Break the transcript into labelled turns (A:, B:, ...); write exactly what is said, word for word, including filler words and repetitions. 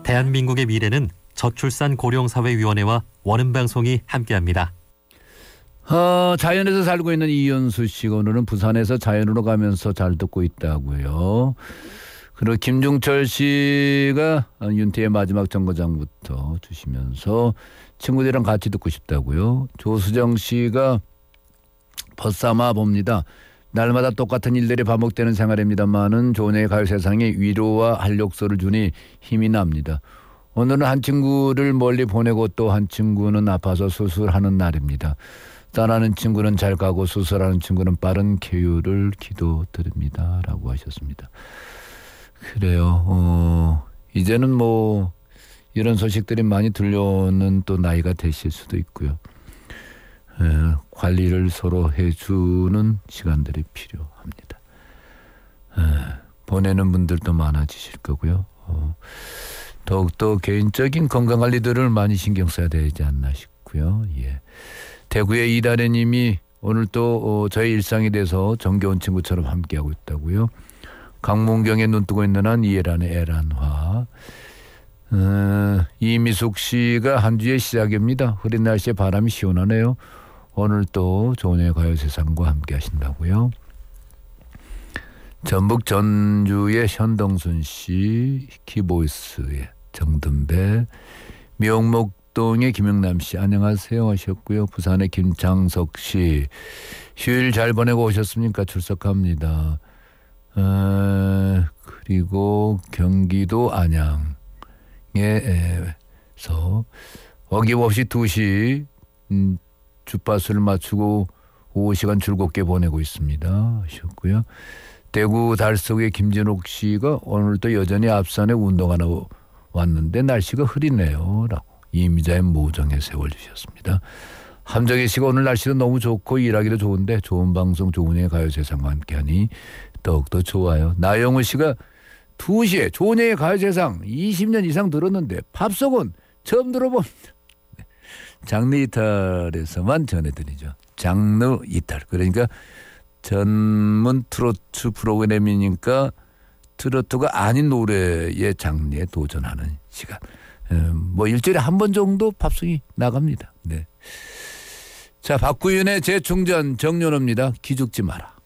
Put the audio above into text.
A: 대한민국의 미래는 저출산 고령사회위원회와 원음방송이 함께합니다.
B: 어, 자연에서 살고 있는 이현수 씨가 오늘은 부산에서 자연으로 가면서 잘 듣고 있다고요. 그리고 김중철 씨가 윤태의 마지막 정거장부터 주시면서 친구들이랑 같이 듣고 싶다고요. 조수정 씨가 벗삼아 봅니다. 날마다 똑같은 일들이 반복되는 생활입니다만은 조은혜의 가요세상에 위로와 활력소를 주니 힘이 납니다. 오늘은 한 친구를 멀리 보내고 또 한 친구는 아파서 수술하는 날입니다. 떠나는 친구는 잘 가고 수술하는 친구는 빠른 쾌유를 기도드립니다. 라고 하셨습니다. 그래요. 어, 이제는 뭐 이런 소식들이 많이 들려오는 또 나이가 되실 수도 있고요. 에, 관리를 서로 해주는 시간들이 필요합니다. 에, 보내는 분들도 많아지실 거고요. 어, 더욱더 개인적인 건강관리들을 많이 신경 써야 되지 않나 싶고요. 예. 대구의 이다래님이 오늘 또 어, 저의 일상에 대해서 정겨운 친구처럼 함께하고 있다고요. 강문경에 눈뜨고 있는 한 이해란의 애란화. 어, 이미숙 씨가 한 주의 시작입니다. 흐린 날씨에 바람이 시원하네요. 오늘 또 조은혜의 가요세상과 함께 하신다고요. 전북 전주의 현동순 씨, 키보이스의 정든배, 명목동의 김영남 씨 안녕하세요 하셨고요. 부산의 김창석 씨 휴일 잘 보내고 오셨습니까? 출석합니다. 어, 그리고 경기도 안양에서 어김없이 두 시 음, 주파수를 맞추고 오후 시간 즐겁게 보내고 있습니다 하셨고요. 대구 달서구의 김진옥 씨가 오늘도 여전히 앞산에 운동하러 왔는데 날씨가 흐리네요 라고 이미자의 모정의 세월 주셨습니다. 함정혜 씨가 오늘 날씨도 너무 좋고 일하기도 좋은데 좋은 방송 조은혜의 가요세상과 함께하니 더욱더 좋아요. 나영우 씨가 두 시에 조은혜의 가요세상 이십 년 이상 들었는데 팝송은 처음 들어봅니다. 장르 이탈에서만 전해드리죠. 장르 이탈. 그러니까 전문 트로트 프로그램이니까 트로트가 아닌 노래의 장르에 도전하는 시간. 뭐 일주일에 한 번 정도 팝송이 나갑니다. 네. 자, 박구윤의 재충전 정연호입니다. 기죽지 마라.